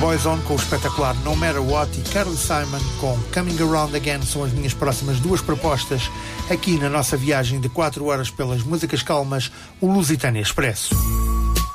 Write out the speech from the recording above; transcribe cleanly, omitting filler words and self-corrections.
Boyzone com o espetacular No Matter What e Carly Simon com Coming Around Again são as minhas próximas duas propostas aqui na nossa viagem de 4 horas pelas músicas calmas, o Lusitânia Expresso.